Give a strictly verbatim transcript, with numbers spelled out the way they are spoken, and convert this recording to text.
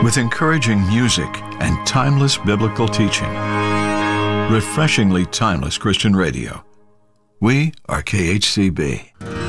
with encouraging music and timeless biblical teaching. Refreshingly timeless Christian radio. We are K H C B.